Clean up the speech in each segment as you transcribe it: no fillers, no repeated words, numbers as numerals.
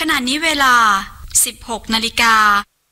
ขณะนี้เวลา 16 นาฬิกา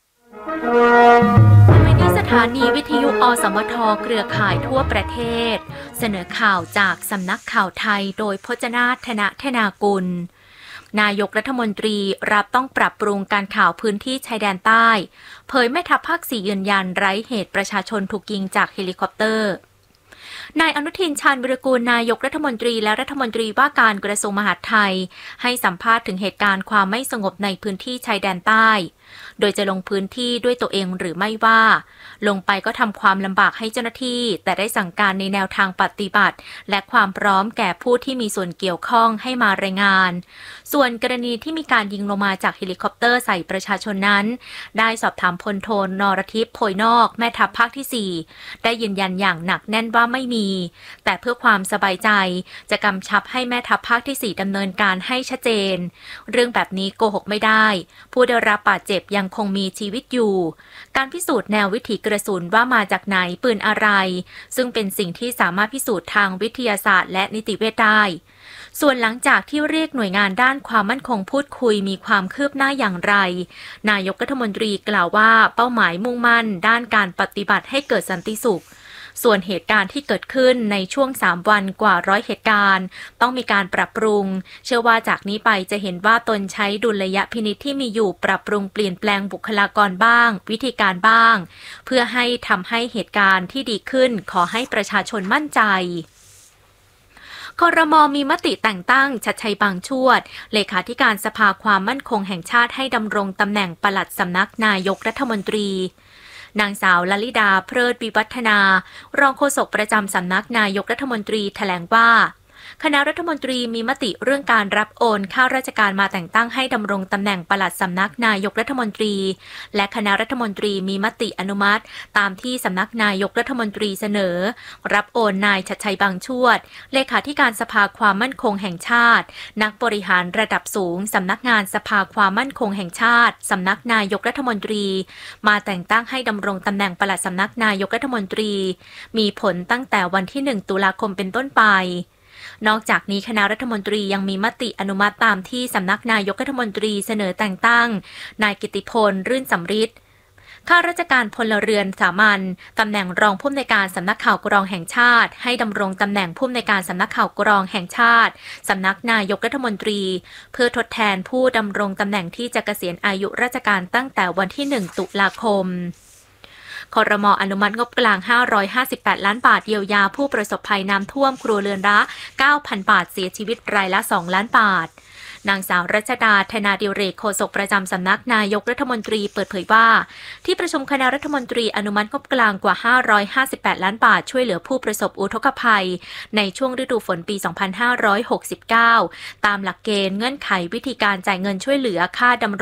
สถานีวิทยุอสมทเครือข่ายทั่วประเทศเสนอข่าวจากสำนักข่าวไทยโดยพจนาถ ธนธนากุลนายกรัฐมนตรีรับต้องปรับปรุงการข่าวพื้นที่ชายแดนใต้เผยแม่ทัพภาค 4 ยืนยันไร้เหตุประชาชนถูกยิงจากเฮลิคอปเตอร์นายอนุทิน ชาญวิรากูลนายกรัฐมนตรีและรัฐมนตรีว่าการกระทรวงมหาดไทยให้สัมภาษณ์ถึงเหตุการณ์ความไม่สงบในพื้นที่ชายแดนใต้โดยจะลงพื้นที่ด้วยตัวเองหรือไม่ว่าลงไปก็ทำความลำบากให้เจ้าหน้าที่แต่ได้สั่งการในแนวทางปฏิบัติและความพร้อมแก่ผู้ที่มีส่วนเกี่ยวข้องให้มารายงานส่วนกรณีที่มีการยิงลงมาจากเฮลิคอปเตอร์ใส่ประชาชนนั้นได้สอบถามพลโทนรทิพย์โพยนอกแม่ทัพภาคที่ 4ได้ยืนยันอย่างหนักแน่นว่าไม่มีแต่เพื่อความสบายใจจะกำชับให้แม่ทัพภาคที่ 4ดำเนินการให้ชัดเจนเรื่องแบบนี้โกหกไม่ได้ผู้ได้รับบาดเจ็บยังคงมีชีวิตอยู่การพิสูจน์แนววิถีกระสุนว่ามาจากไหนปืนอะไรซึ่งเป็นสิ่งที่สามารถพิสูจน์ทางวิทยาศาสตร์และนิติเวชได้ส่วนหลังจากที่เรียกหน่วยงานด้านความมั่นคงพูดคุยมีความคืบหน้าอย่างไรนายกรัฐมนตรีกล่าวว่าเป้าหมายมุ่งมั่นด้านการปฏิบัติให้เกิดสันติสุขส่วนเหตุการณ์ที่เกิดขึ้นในช่วง3วันกว่า100เหตุการณ์ต้องมีการปรับปรุงเชื่อว่าจากนี้ไปจะเห็นว่าตนใช้ดุลยพินิจที่มีอยู่ปรับปรุงเปลี่ยนแปลงบุคลากรบ้างวิธีการบ้างเพื่อให้ทำให้เหตุการณ์ที่ดีขึ้นขอให้ประชาชนมั่นใจครม.มีมติแต่งตั้งชัดชัยบางชวดเลขาธิการสภาความมั่นคงแห่งชาติให้ดำรงตำแหน่งปลัดสำนักนายกรัฐมนตรีนางสาวลลิดาเพลิดวิวัฒนารองโฆษกประจำสำนักนายกรัฐมนตรีแถลงว่าคณะรัฐมนตรีมีมติเรื่องการรับโอนข้าราชการมาแต่งตั้งให้ดำรงตำแหน่งปลัดสำนักนายกรัฐมนตรีและคณะรัฐมนตรีมีมติอนุมัติตามที่สำนักนายกรัฐมนตรีเสนอรับโอนนายชัดชัยบางชวดเลขาธิการสภาความมั่นคงแห่งชาตินักบริหารระดับสูงสำนักงานสภาความมั่นคงแห่งชาติสำนักนายกรัฐมนตรีมาแต่งตั้งให้ดำรงตำแหน่งปลัดสำนักนายกรัฐมนตรีมีผลตั้งแต่วันที่1ตุลาคมเป็นต้นไปนอกจากนี้คณะรัฐมนตรียังมีมติอนุมัติตามที่สำนักนายกรัฐมนตรีเสนอแต่งตั้งนายกิติพลรื่นสำริดข้าราชการพลเรือนสามัญตำแหน่งรองผู้อำนวยการสำนักข่าวกรองแห่งชาติให้ดำรงตำแหน่งผู้อำนวยการสำนักข่าวกรองแห่งชาติสำนักนายกรัฐมนตรีเพื่อทดแทนผู้ดำรงตำแหน่งที่จะเกษียณอายุราชการตั้งแต่วันที่1ตุลาคมครม.อนุมัติงบกลาง558ล้านบาทเยียวยาผู้ประสบภัยน้ำท่วมครัวเรือนละ 9,000 บาทเสียชีวิตรายละ2ล้านบาทนางสาวรัชดา ธนาดิเรกโฆษกประจำสำนักนายกรัฐมนตรีเปิดเผยว่าที่ประชุมคณะรัฐมนตรีอนุมัติงบกลางกว่า558ล้านบาทช่วยเหลือผู้ประสบอุทกภัยในช่วงฤดูฝนปี2569ตามหลักเกณฑ์เงื่อนไขวิธีการจ่ายเงินช่วยเหลือค่าดำรง